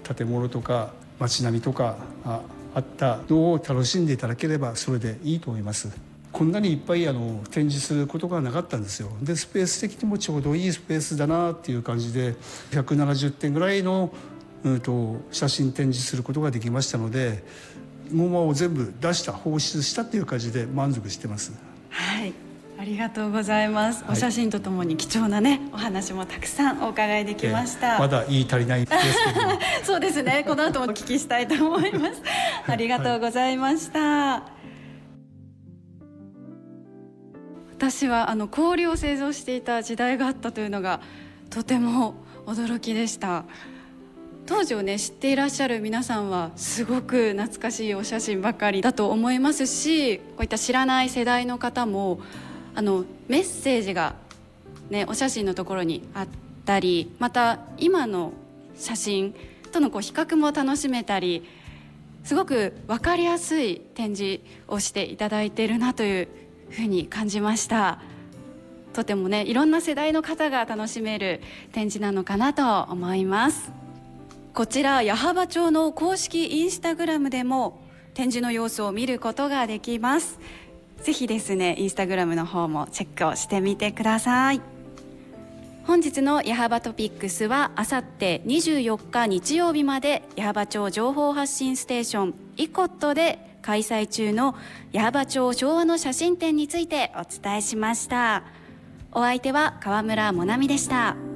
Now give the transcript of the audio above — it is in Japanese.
建物とか街並みとかあったのを楽しんでいただければそれでいいと思います。こんなにいっぱい展示することがなかったんですよ。でスペース的にもちょうどいいスペースだなっていう感じで170点ぐらいの、写真展示することができましたので、MoMAを全部出した放出したっていう感じで満足してます。 はい、ありがとうございます、お写真とともに貴重なねお話もたくさんお伺いできました、 まだ言い足りないですけどそうですね、この後もお聞きしたいと思いますありがとうございました、私は氷を製造していた時代があったというのがとても驚きでした。当時をね知っていらっしゃる皆さんはすごく懐かしいお写真ばかりだと思いますし、こういった知らない世代の方もメッセージが、ね、お写真のところにあったり、また今の写真との比較も楽しめたり、すごく分かりやすい展示をしていただいているなというふうに感じました。とてもねいろんな世代の方が楽しめる展示なのかなと思います。こちら矢巾町の公式インスタグラムでも展示の様子を見ることができます。ぜひですねインスタグラムの方もチェックをしてみてください。本日の矢巾トピックスはあさって24日日曜日まで矢巾町情報発信ステーションイコットで開催中の矢巾町昭和の写真展についてお伝えしました。お相手は川村もなみでした。